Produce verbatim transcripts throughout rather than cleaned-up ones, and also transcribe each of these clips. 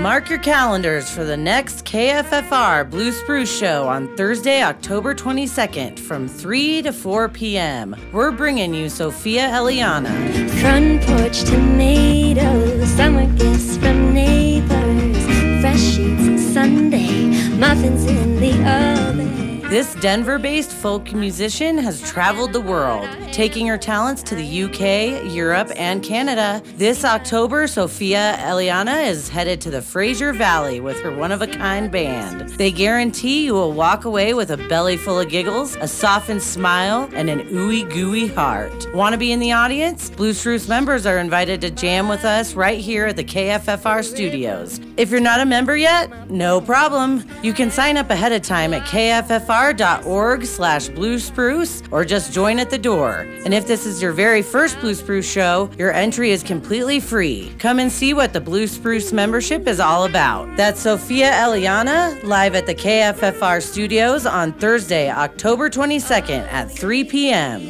Mark your calendars for the next K F F R Blue Spruce Show on Thursday, October twenty-second from three to four p.m. We're bringing you Sophia Eliana. Front porch tomatoes, summer gifts from neighbors, fresh sheets Sunday, muffins in the oven. This Denver-based folk musician has traveled the world, taking her talents to the U K, Europe, and Canada. This October, Sophia Eliana is headed to the Fraser Valley with her one-of-a-kind band. They guarantee you will walk away with a belly full of giggles, a softened smile, and an ooey-gooey heart. Want to be in the audience? Blue Spruce members are invited to jam with us right here at the K F F R studios. If you're not a member yet, no problem. You can sign up ahead of time at K F F R dot org slash blue spruce or just join at the door. And if this is your very first Blue Spruce show, your entry is completely free. Come and see what the Blue Spruce membership is all about. That's Sophia Eliana live at the K F F R studios on Thursday, October twenty-second at three p.m.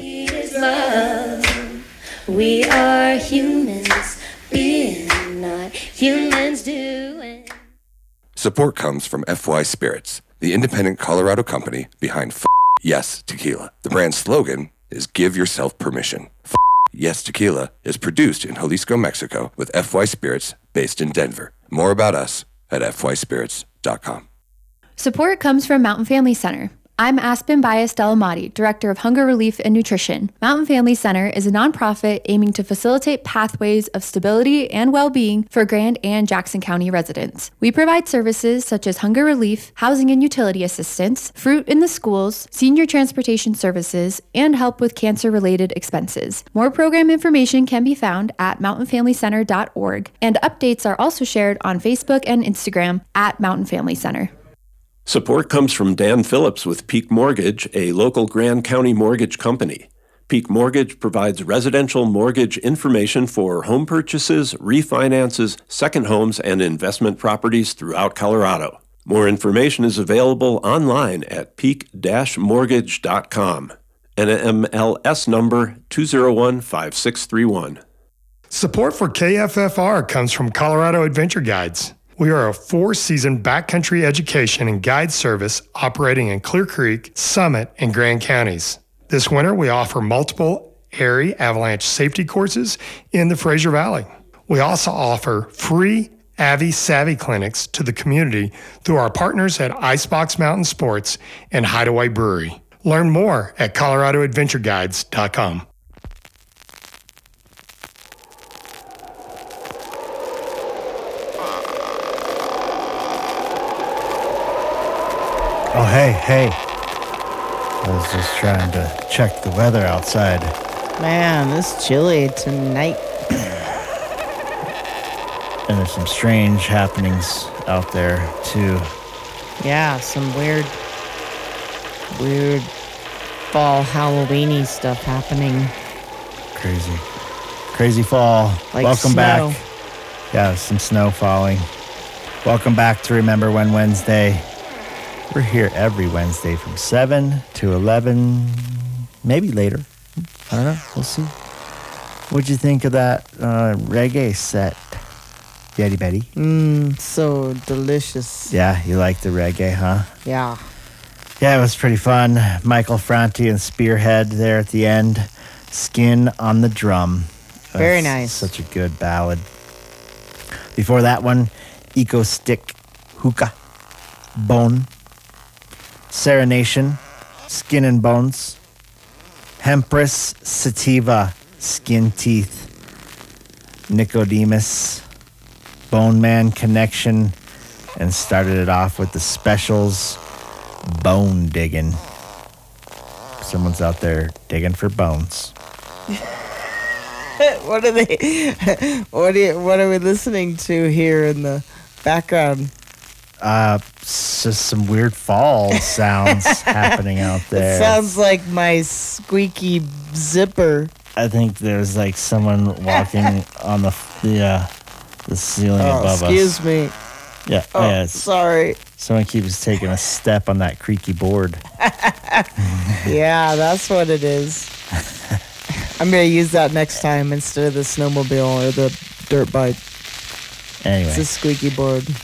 Love. We are humans being not humans doing. Support comes from F Y Spirits, the independent Colorado company behind F Yes Tequila. The brand slogan is Give Yourself Permission. F Yes Tequila is produced in Jalisco, Mexico with F Y Spirits based in Denver. More about us at f y spirits dot com. Support comes from Mountain Family Center. I'm Aspen Baez Delamati, Director of Hunger Relief and Nutrition. Mountain Family Center is a nonprofit aiming to facilitate pathways of stability and well-being for Grand and Jackson County residents. We provide services such as hunger relief, housing and utility assistance, fruit in the schools, senior transportation services, and help with cancer-related expenses. More program information can be found at mountain family center dot org, and updates are also shared on Facebook and Instagram at Mountain Family Center. Support comes from Dan Phillips with Peak Mortgage, a local Grand County mortgage company. Peak Mortgage provides residential mortgage information for home purchases, refinances, second homes, and investment properties throughout Colorado. More information is available online at peak dash mortgage dot com. N M L S number two zero one five six three one. Support for K F F R comes from Colorado Adventure Guides. We are a four-season backcountry education and guide service operating in Clear Creek, Summit, and Grand counties. This winter, we offer multiple Erie avalanche safety courses in the Fraser Valley. We also offer free A V I Savvy clinics to the community through our partners at Icebox Mountain Sports and Hideaway Brewery. Learn more at colorado adventure guides dot com. Oh, hey, hey. I was just trying to check the weather outside. Man, it's chilly tonight. And there's some strange happenings out there, too. Yeah, some weird, weird fall Halloween-y stuff happening. Crazy. Crazy fall. Like Welcome snow. back. Yeah, some snow falling. Welcome back to Remember When Wednesday. We're here every Wednesday from seven to eleven, maybe later. I don't know. We'll see. What'd you think of that uh, reggae set, Betty Betty? Mmm, so delicious. Yeah, you like the reggae, huh? Yeah. Yeah, it was pretty fun. Michael Franti and Spearhead there at the end. Skin on the Drum. Very That's nice. Such a good ballad. Before that one, Eco Stick, Hookah, Bone. Sarah Nation, Skin and Bones. Hempress Sativa, Skin Teeth. Nicodemus, Bone Man Connection. And started it off with the specials, Bone Digging. Someone's out there digging for bones. What are they? What are you, What are we listening to here in the background? Uh, it's just some weird fall sounds happening out there. It sounds like my squeaky zipper. I think there's like someone walking on the the, uh, the ceiling Oh, above excuse us. me. Yeah, Oh, yeah. it's- sorry. Someone keeps taking a step on that creaky board. Yeah, that's what it is. I'm going to use that next time instead of the snowmobile or the dirt bike. Anyway. It's a squeaky board.